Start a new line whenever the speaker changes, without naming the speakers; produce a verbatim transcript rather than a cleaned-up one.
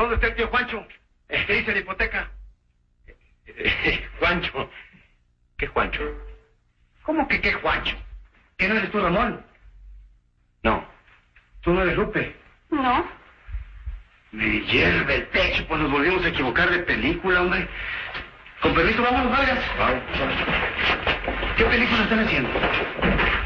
¿Dónde está el tío Juancho? ¿Qué dice la hipoteca?
Eh, Juancho. ¿Qué Juancho?
¿Cómo que qué Juancho? ¿Que no eres tú, Ramón?
No.
¿Tú no eres Lupe?
No.
Me hierve el pecho, pues nos volvimos a equivocar de película, hombre. Con permiso, vámonos, Vargas.
Vamos.
¿Qué película están haciendo?